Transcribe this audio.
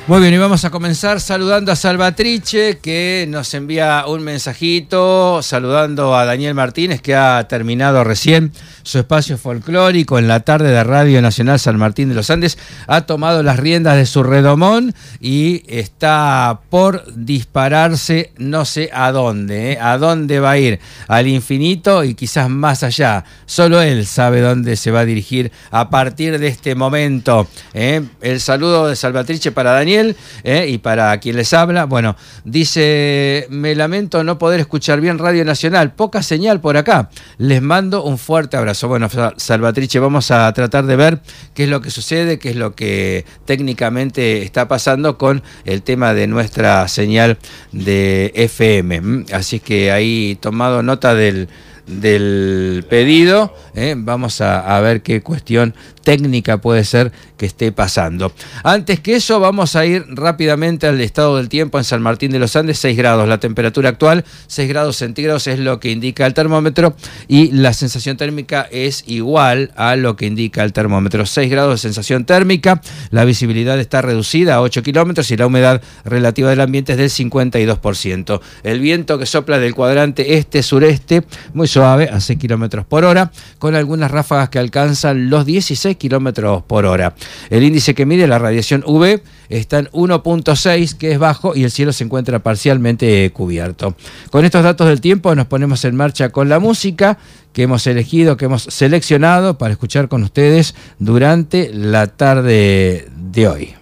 Muy bien, y vamos a comenzar saludando a Salvatrice, que nos envía un mensajito, saludando a Daniel Martínez, que ha terminado recién su espacio folclórico en la tarde de Radio Nacional San Martín de los Andes. Ha tomado las riendas de su redomón y está por dispararse no sé a dónde, ¿eh? ¿A dónde va a ir? Al infinito y quizás más allá. Solo él sabe dónde se va a dirigir a partir de este momento, ¿eh? El saludo de Salvatrice para Daniel. Y para quien les habla, bueno, dice: me lamento no poder escuchar bien Radio Nacional, poca señal por acá, les mando un fuerte abrazo. Bueno, Salvatrice, vamos a tratar de ver qué es lo que sucede, qué es lo que técnicamente está pasando con el tema de nuestra señal de FM. Así que ahí tomado nota del pedido, vamos a ver qué cuestión técnica puede ser que esté pasando. Antes que eso, vamos a ir rápidamente al estado del tiempo en San Martín de los Andes. 6 grados, la temperatura actual, 6 grados centígrados es lo que indica el termómetro y la sensación térmica es igual a lo que indica el termómetro. 6 grados de sensación térmica, la visibilidad está reducida a 8 kilómetros y la humedad relativa del ambiente es del 52%. El viento que sopla del cuadrante este-sureste, muy suave, a 6 kilómetros por hora, con algunas ráfagas que alcanzan los 16 kilómetros por hora. El índice que mide la radiación UV está en 1.6, que es bajo, y el cielo se encuentra parcialmente cubierto. Con estos datos del tiempo nos ponemos en marcha con la música que hemos elegido, que hemos seleccionado para escuchar con ustedes durante la tarde de hoy.